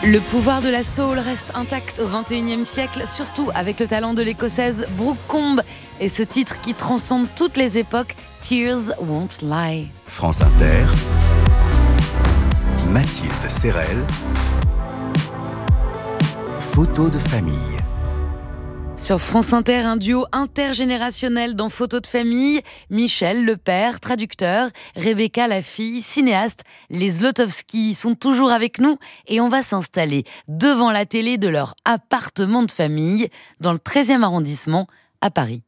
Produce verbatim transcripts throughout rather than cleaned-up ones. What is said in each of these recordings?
Le pouvoir de la soul reste intact au vingt et unième siècle, surtout avec le talent de l'écossaise Brooke Combe et ce titre qui transcende toutes les époques, Tears Won't Lie. France Inter, Mathilde Serrel, photo de famille. Sur France Inter, un duo intergénérationnel dans Photos de famille. Michel, le père, traducteur, Rebecca, la fille, cinéaste. Les Zlotowski sont toujours avec nous et on va s'installer devant la télé de leur appartement de famille dans le treizième arrondissement à Paris.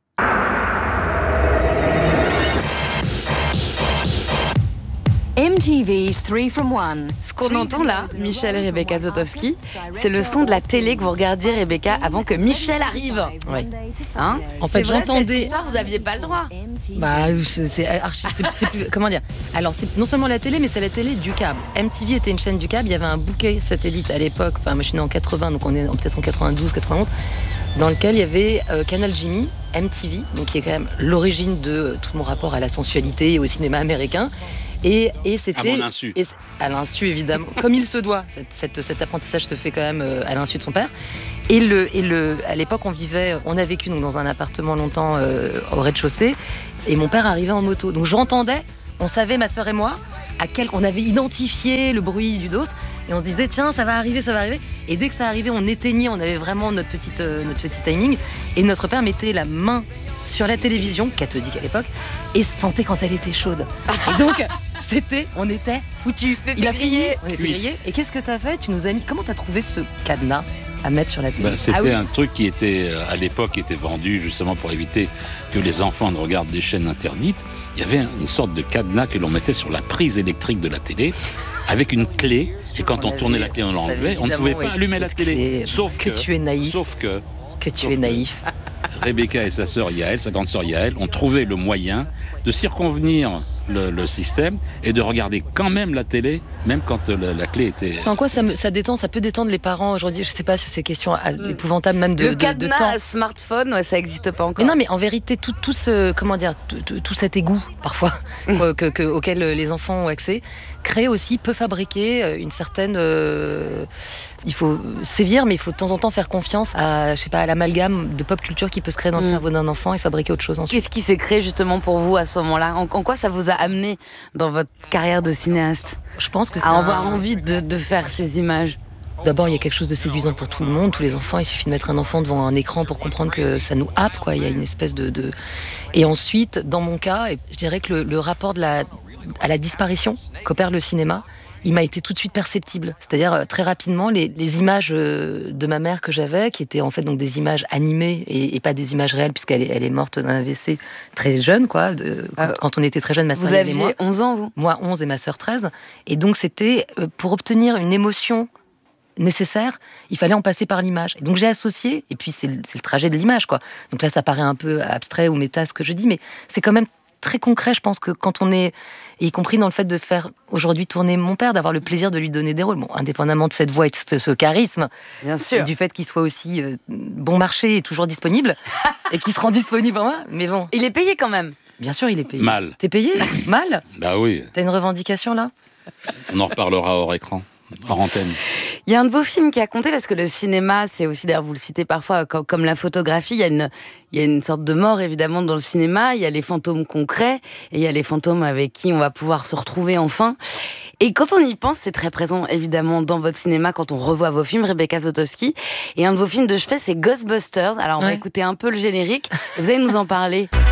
M T V's three from one. Ce qu'on entend là, Michel et Rebecca Zlotowski, c'est le son de la télé que vous regardiez, Rebecca, avant que Michel arrive. Oui. Hein En fait, c'est vrai, j'entendais. cette histoire, vous n'aviez pas le droit. Bah, c'est, c'est archi. C'est, c'est plus. Comment dire ? Alors, c'est non seulement la télé, mais c'est la télé du câble. M T V était une chaîne du câble. Il y avait un bouquet satellite à l'époque. Enfin, moi, je suis née en quatre-vingts, donc on est peut-être en quatre-vingt-douze, quatre-vingt-onze, dans lequel il y avait euh, Canal Jimmy, M T V, donc qui est quand même l'origine de tout mon rapport à la sensualité et au cinéma américain. Et, et c'était à mon insu. Et, à l'insu, évidemment, comme il se doit. Cette, cette, cet apprentissage se fait quand même euh, à l'insu de son père. Et, le, et le, à l'époque, on vivait, on a vécu donc, dans un appartement longtemps euh, au rez-de-chaussée. Et mon père arrivait en moto. Donc j'entendais, on savait, ma sœur et moi, à quel, on avait identifié le bruit du dos. Et on se disait, tiens, ça va arriver, ça va arriver. Et dès que ça arrivait, on éteignait, on avait vraiment notre, petite, euh, notre petit timing. Et notre père mettait la main sur la télévision, cathodique à l'époque, et sentait quand elle était chaude. Et donc, c'était, on était foutus. Il a fini, on était grillés. Et qu'est-ce que t'as fait ? Tu nous as mis, comment t'as trouvé ce cadenas à mettre sur la télé ? Ben, c'était ah oui. un truc qui était, à l'époque, était vendu justement pour éviter que les enfants ne regardent des chaînes interdites. Il y avait une sorte de cadenas que l'on mettait sur la prise électrique de la télé, avec une clé. Et quand on, on tournait la clé, on l'enlevait. On ne pouvait pas allumer la télé. Clé. Sauf que, que tu es naïf. Sauf que. Que tu sauf es que naïf. Rebecca et sa sœur Yael, sa grande sœur Yael, ont trouvé le moyen de circonvenir le, le système et de regarder quand même la télé, même quand la, la clé était... En quoi ça, me, ça détend, ça peut détendre les parents aujourd'hui ? Je sais pas sur ces questions épouvantables même de, le de, de cadenas temps. à smartphone, ouais, ça n'existe pas encore. Mais non, mais en vérité, tout, tout ce, comment dire, tout, tout, tout cet égout parfois que, que, auquel les enfants ont accès, crée aussi, peut fabriquer une certaine. Euh, il faut sévir, mais il faut de temps en temps faire confiance à, je sais pas, à l'amalgame de pop culture qui peut se créer dans le mmh. cerveau d'un enfant et fabriquer autre chose ensuite. Qu'est-ce qui s'est créé justement pour vous à ce moment-là ? En, en quoi ça vous a amené dans votre carrière de cinéaste ? Je pense que c'est à avoir un... envie de, de faire ces images. D'abord, il y a quelque chose de séduisant pour tout le monde, tous les enfants. Il suffit de mettre un enfant devant un écran pour comprendre que ça nous happe, quoi. Il y a une espèce de, de... Et ensuite, dans mon cas, je dirais que le, le rapport de la, à la disparition qu'opère le cinéma, il m'a été tout de suite perceptible. C'est-à-dire, très rapidement, les, les images de ma mère que j'avais, qui étaient en fait donc des images animées et, et pas des images réelles, puisqu'elle est, elle est morte d'un A V C très jeune, quoi. De, quand, euh, quand on était très jeune, ma sœur vous et aviez moi. onze ans, vous ? Moi, onze et ma sœur, treize. Et donc, c'était pour obtenir une émotion nécessaire, il fallait en passer par l'image. Et donc j'ai associé, et puis c'est le, c'est le trajet de l'image, quoi. Donc là, ça paraît un peu abstrait ou méta ce que je dis, mais c'est quand même très concret. Je pense que quand on est, y compris dans le fait de faire aujourd'hui tourner mon père, d'avoir le plaisir de lui donner des rôles, bon, indépendamment de cette voix et de ce charisme, bien sûr, et du fait qu'il soit aussi euh, bon marché et toujours disponible, et qu'il se rend disponible en moi, mais bon. Il est payé quand même. Bien sûr, il est payé. Mal. T'es payé ? Mal ? Bah oui. T'as une revendication là ? On en reparlera hors écran. Hors antenne. Il y a un de vos films qui a compté, parce que le cinéma, c'est aussi, d'ailleurs vous le citez parfois, comme, comme la photographie, il y a une, il y a une sorte de mort évidemment dans le cinéma, il y a les fantômes concrets, et il y a les fantômes avec qui on va pouvoir se retrouver enfin. Et quand on y pense, c'est très présent évidemment dans votre cinéma, quand on revoit vos films, Rebecca Zlotowski, et un de vos films de chevet, c'est Ghostbusters. Alors on ouais. va écouter un peu le générique, et vous allez nous en parler.